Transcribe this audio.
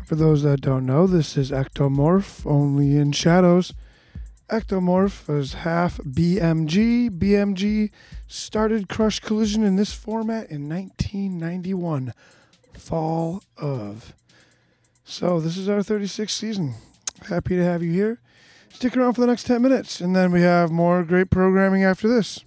For those that don't know, this is Ectomorph, only in shadows. Ectomorph is half BMG. BMG started Crush Collision in this format in 1991, fall of. So this is our 36th season. Happy to have you here. Stick around for the next 10 minutes, and then we have more great programming after this.